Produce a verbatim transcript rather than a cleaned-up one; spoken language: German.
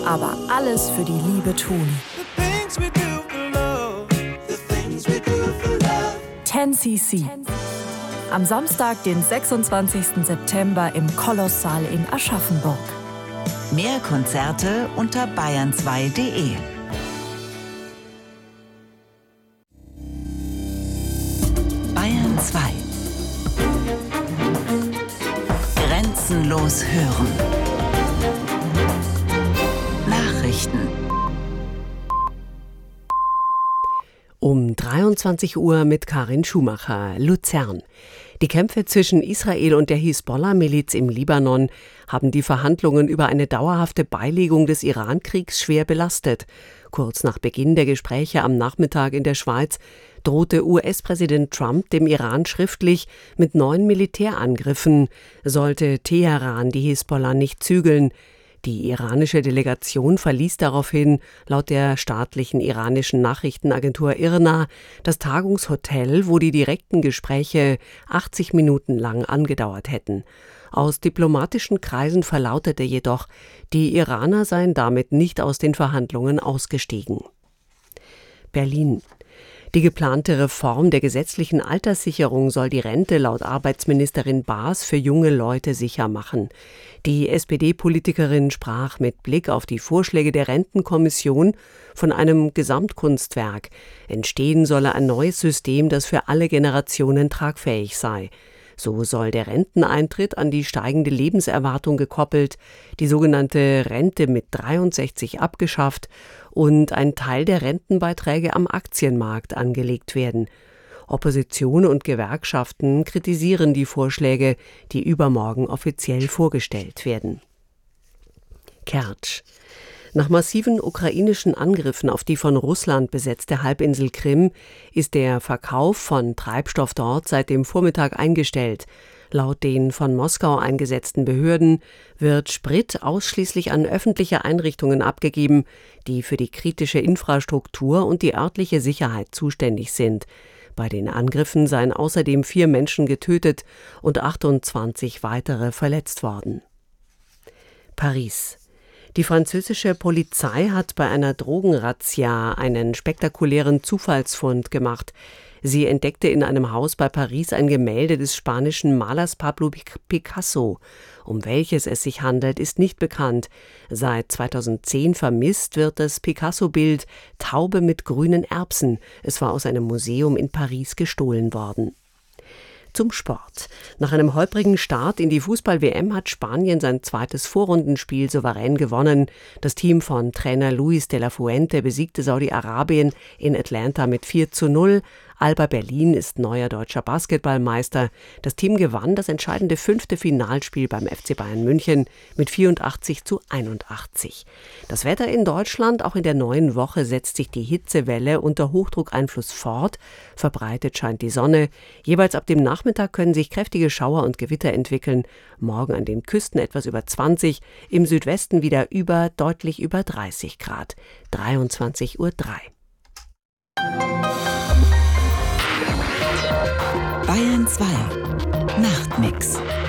aber alles für die Liebe tun. ten C C. Am Samstag, den sechsundzwanzigsten September im Kolosssaal in Aschaffenburg. Mehr Konzerte unter bayern zwei punkt de. Bayern zwei. Grenzenlos hören. Nachrichten. Um dreiundzwanzig Uhr mit Karin Schumacher, Luzern. Die Kämpfe zwischen Israel und der Hisbollah-Miliz im Libanon haben die Verhandlungen über eine dauerhafte Beilegung des Iran-Kriegs schwer belastet. Kurz nach Beginn der Gespräche am Nachmittag in der Schweiz drohte U S-Präsident Trump dem Iran schriftlich mit neuen Militärangriffen, sollte Teheran die Hisbollah nicht zügeln. Die iranische Delegation verließ daraufhin, laut der staatlichen iranischen Nachrichtenagentur I R N A, das Tagungshotel, wo die direkten Gespräche achtzig Minuten lang angedauert hätten. Aus diplomatischen Kreisen verlautete jedoch, die Iraner seien damit nicht aus den Verhandlungen ausgestiegen. Berlin. Die geplante Reform der gesetzlichen Alterssicherung soll die Rente laut Arbeitsministerin Baas für junge Leute sicher machen. Die S P D-Politikerin sprach mit Blick auf die Vorschläge der Rentenkommission von einem Gesamtkunstwerk. Entstehen solle ein neues System, das für alle Generationen tragfähig sei. So soll der Renteneintritt an die steigende Lebenserwartung gekoppelt, die sogenannte Rente mit dreiundsechzig abgeschafft und ein Teil der Rentenbeiträge am Aktienmarkt angelegt werden. Opposition und Gewerkschaften kritisieren die Vorschläge, die übermorgen offiziell vorgestellt werden. Kertsch. Nach massiven ukrainischen Angriffen auf die von Russland besetzte Halbinsel Krim ist der Verkauf von Treibstoff dort seit dem Vormittag eingestellt. Laut den von Moskau eingesetzten Behörden wird Sprit ausschließlich an öffentliche Einrichtungen abgegeben, die für die kritische Infrastruktur und die örtliche Sicherheit zuständig sind. Bei den Angriffen seien außerdem vier Menschen getötet und achtundzwanzig weitere verletzt worden. Paris. Die französische Polizei hat bei einer Drogenrazzia einen spektakulären Zufallsfund gemacht. Sie entdeckte in einem Haus bei Paris ein Gemälde des spanischen Malers Pablo Picasso. Um welches es sich handelt, ist nicht bekannt. Seit zweitausendzehn vermisst wird das Picasso-Bild Taube mit grünen Erbsen. Es war aus einem Museum in Paris gestohlen worden. Zum Sport. Nach einem holprigen Start in die Fußball-W M hat Spanien sein zweites Vorrundenspiel souverän gewonnen. Das Team von Trainer Luis de la Fuente besiegte Saudi-Arabien in Atlanta mit vier zu null. Alba Berlin ist neuer deutscher Basketballmeister. Das Team gewann das entscheidende fünfte Finalspiel beim F C Bayern München mit vierundachtzig zu einundachtzig. Das Wetter in Deutschland, auch in der neuen Woche setzt sich die Hitzewelle unter Hochdruckeinfluss fort. Verbreitet scheint die Sonne. Jeweils ab dem Nachmittag können sich kräftige Schauer und Gewitter entwickeln. Morgen an den Küsten etwas über zwanzig, im Südwesten wieder über, deutlich über dreißig Grad. dreiundzwanzig Uhr drei. Bayern zwei. Nachtmix.